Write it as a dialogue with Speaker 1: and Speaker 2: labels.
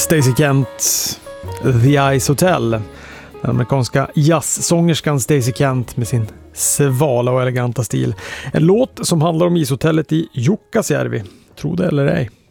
Speaker 1: Stacey Kent, The Ice Hotel. Den amerikanska jazzsångerskan Stacey Kent med sin svala och eleganta stil. En låt som handlar om ishotellet i Jukkasjärvi. Tro det eller ej.